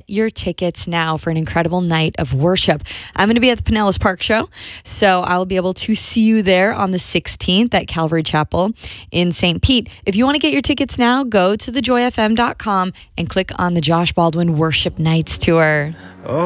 get your tickets now for an incredible night of worship. I'm going to be at the Pinellas Park Show, so I'll be able to see you there on the 16th at Calvary Chapel in St. Pete. If you want to get your tickets now, go to thejoyfm.com and click on the Josh Baldwin Worship Nights Tour.